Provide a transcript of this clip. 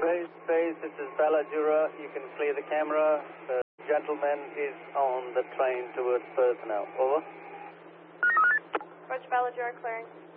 Base, this is Baladura. You can clear the camera. The gentleman is on the train towards Perth now. Over. Roger, Baladura clearing.